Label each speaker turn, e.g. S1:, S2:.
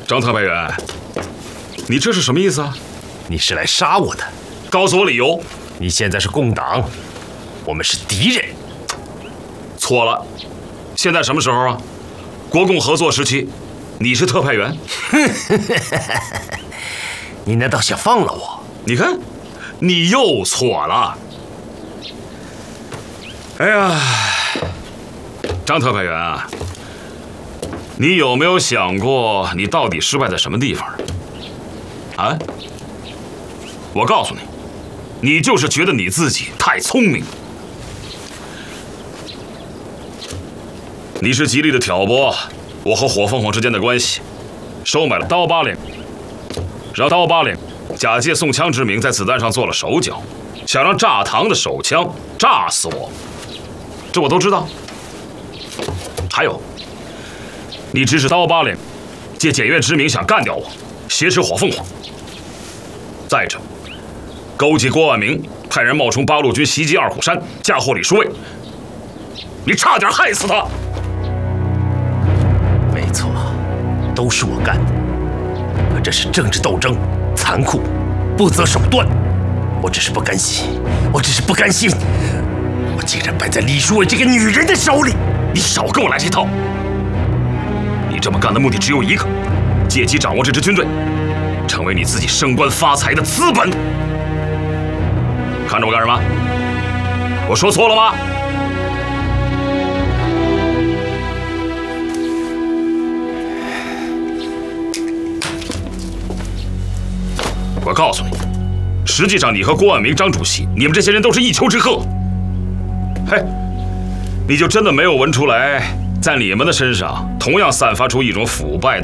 S1: 张特派员，你这是什么意思啊？
S2: 你是来杀我的，
S1: 告诉我理由。
S2: 你现在是共党，我们是敌人。
S1: 错了，现在什么时候啊？国共合作时期，你是特派员。
S2: 你难道想放了我？
S1: 你看，你又错了。哎呀，张特派员啊，你有没有想过，你到底失败在什么地方？啊？我告诉你，你就是觉得你自己太聪明。你是极力的挑拨我和火凤凰之间的关系，收买了刀疤脸，让刀疤脸假借送枪之名，在子弹上做了手脚，想让炸膛的手枪炸死我。这我都知道。还有，你指使刀疤脸借检阅之名想干掉我，挟持火凤凰。再者，勾结郭万明，派人冒充八路军袭击二虎山，嫁祸李书卫，你差点害死他。
S2: 没错，都是我干的。可这是政治斗争，残酷，不择手段。我只是不甘心，我竟然败在李书伟这个女人的手里！
S1: 你少跟我来这套！你这么干的目的只有一个，借机掌握这支军队，成为你自己升官发财的资本。看着我干什么？我说错了吗？我告诉你，实际上你和郭万明、张主席，你们这些人都是一丘之貉。嘿，你就真的没有闻出来，在你们的身上同样散发出一种腐败